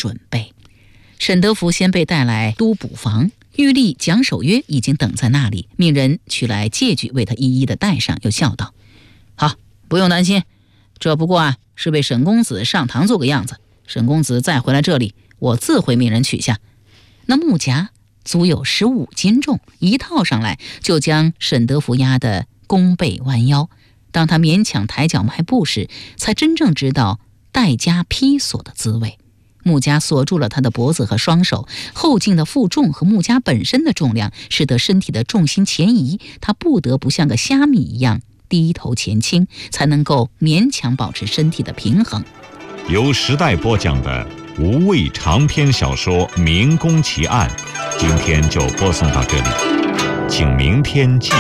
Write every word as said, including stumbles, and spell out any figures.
准备。沈德福先被带来都捕房，玉立、蒋守约已经等在那里，命人取来戒具为他一一的戴上，又笑道：好，不用担心，这不过啊是为沈公子上堂做个样子，沈公子再回来这里，我自会命人取下。那木夹足有十五斤重，一套上来就将沈德福压得弓背弯腰。当他勉强抬脚迈步时，才真正知道带枷披锁的滋味。木枷锁住了他的脖子和双手，后劲的负重和木枷本身的重量使得身体的重心前移，他不得不像个虾米一样低头前倾，才能够勉强保持身体的平衡。 由时代播讲的无畏长篇小说《明宫奇案》，今天就播送到这里，请明天继续。